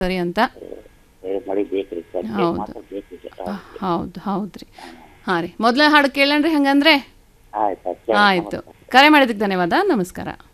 ಸರಿ ಅಂತ. ಮಳಿ ಬೇಕ್ರಿ ಸರ್, ಹೌದು. ಮಾತ್ರ ಬೇಕ್ರಿ ಸರ್. ಹೌದ್ರಿ. ಹಾಂ ರೀ, ಮೊದಲೇ ಹಾಡು ಕೇಳಣ್ರಿ ಹಂಗಂದ್ರೆ. ಆಯ್ತು ಆಯಿತು, ಕರೆ ಮಾಡಿದ್ದಕ್ಕೆ ಧನ್ಯವಾದ, ನಮಸ್ಕಾರ.